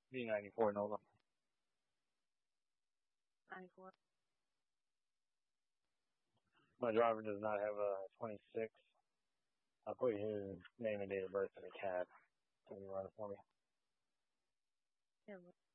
V94 Nova. 94. My driver does not have a 26. I'll put his name and date of birth in the cab. Can you run it for me? Yeah,